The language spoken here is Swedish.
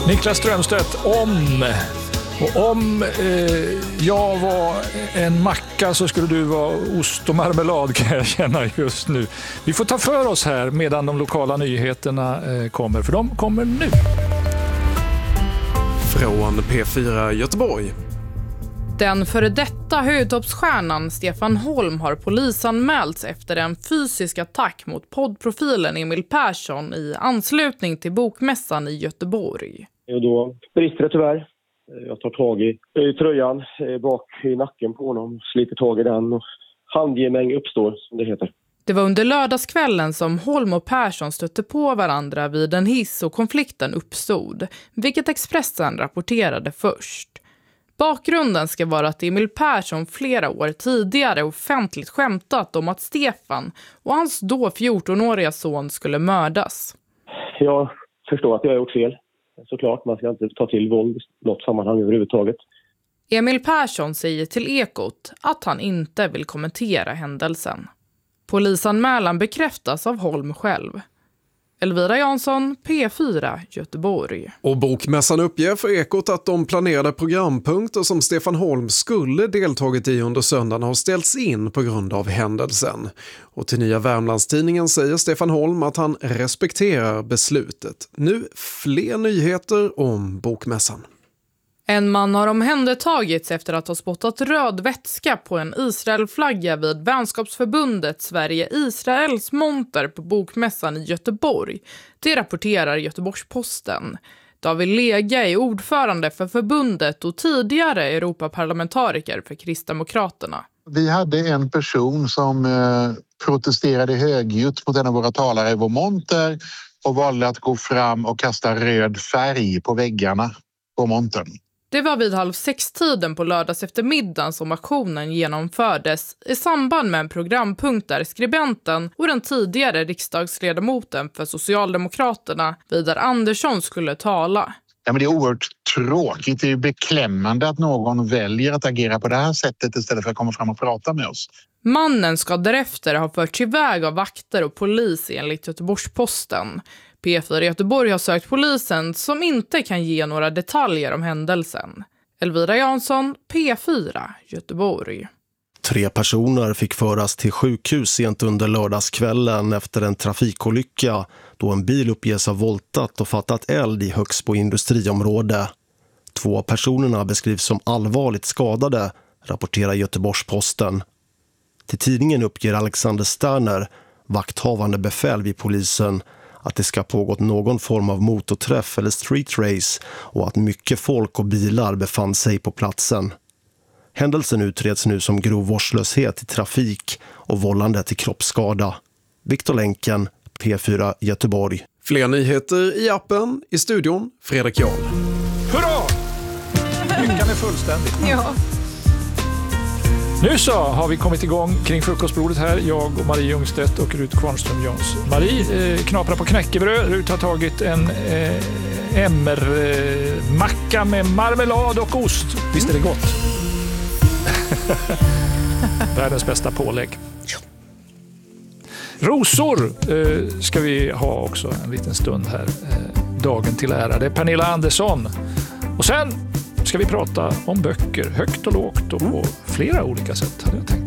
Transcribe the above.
Niklas Strömstedt, om jag var en macka så skulle du vara ost och marmelad, kan jag känna just nu. Vi får ta för oss här medan de lokala nyheterna kommer, för de kommer nu. Från P4 Göteborg. Den före detta höjdhoppsstjärnan Stefan Holm har polisanmälts efter en fysisk attack mot poddprofilen Emil Persson i anslutning till bokmässan i Göteborg. Och då brister det tyvärr. Jag tar tag i tröjan bak i nacken på honom, sliter tag i den och handgemäng uppstår, som det heter. Det var under lördagskvällen som Holm och Persson stötte på varandra vid en hiss och konflikten uppstod, vilket Expressen rapporterade först. Bakgrunden ska vara att Emil Persson flera år tidigare offentligt skämtat om att Stefan och hans då 14-åriga son skulle mördas. Jag förstår att jag har gjort fel. Såklart, man ska inte ta till våld i något sammanhang överhuvudtaget. Emil Persson säger till Ekot att han inte vill kommentera händelsen. Polisanmälan bekräftas av Holm själv. Elvira Jansson, P4 Göteborg. Och bokmässan uppger för Ekot att de planerade programpunkter som Stefan Holm skulle deltagit i under söndagen har ställts in på grund av händelsen. Och till Nya Värmlandstidningen säger Stefan Holm att han respekterar beslutet. Nu fler nyheter om bokmässan. En man har omhändertagits efter att ha spottat röd vätska på en Israelflagga vid vänskapsförbundet Sverige-Israels monter på bokmässan i Göteborg. Det rapporterar Göteborgs-Posten. David Lega är ordförande för förbundet och tidigare Europaparlamentariker för Kristdemokraterna. Vi hade en person som protesterade högljutt mot en av våra talare i vår monter och valde att gå fram och kasta röd färg på väggarna på montern. Det var vid 5:30 på lördags eftermiddagen som aktionen genomfördes i samband med en programpunkt där skribenten och den tidigare riksdagsledamoten för Socialdemokraterna, Vidar Andersson, skulle tala. Ja, men det är oerhört tråkigt, det är beklämmande att någon väljer att agera på det här sättet istället för att komma fram och prata med oss. Mannen ska därefter ha förts iväg av vakter och polis enligt Göteborgs-Posten. P4 Göteborg har sökt polisen som inte kan ge några detaljer om händelsen. Elvira Jansson, P4 Göteborg. 3 personer fick föras till sjukhus sent under lördagskvällen efter en trafikolycka då en bil uppges ha voltat och fattat eld i Högsbo industriområde. 2 av personerna beskrivs som allvarligt skadade, rapporterar Göteborgs-Posten. Till tidningen uppger Alexander Sterner, vakthavande befäl vid polisen, att det ska pågått någon form av motorträff eller street race och att mycket folk och bilar befann sig på platsen. Händelsen utreds nu som grov vårdslöshet i trafik och vållande till kroppsskada. Viktor Länken, P4 Göteborg. Fler nyheter i appen, i studion, Fredrik Jarl. Hurra! Lyckan är fullständig. Ja. Nu så har vi kommit igång kring frukostbordet här, jag och Marie Ljungstedt och Rut Kvarnström Jons. Marie knaprar på knäckebröd, Rut har tagit en macka med marmelad och ost. Visst är det gott? Världens bästa pålägg. Rosor ska vi ha också en liten stund här, dagen till ära. Det är Pernilla Andersson. Och sen ska vi prata om böcker, högt och lågt och på flera olika sätt hade jag tänkt.